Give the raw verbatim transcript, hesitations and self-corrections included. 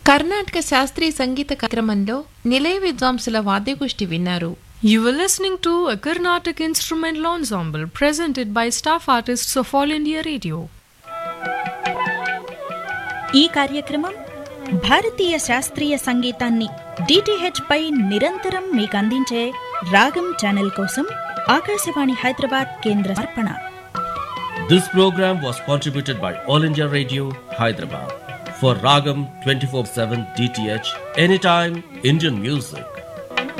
కర్ణాటక శాస్త్రీయ సంగీత కార్యక్రమంలో నిలయ విద్వాంసుల వాద్యగోష్ఠి విన్నారు. You were listening to a Carnatic instrumental ensemble presented by staff artists of All India Radio. ఈ కార్యక్రమం భారతీయ శాస్త్రీయ సంగీతాన్ని డిటిహెచ్ పై నిరంతరం మీకు అందించే రాగం ఛానల్ కోసం ఆకాశవాణి హైదరాబాద్ కేంద్ర సమర్పణ. This program was contributed by All India Radio, Hyderabad. For Ragam twenty-four seven D T H, anytime Indian music.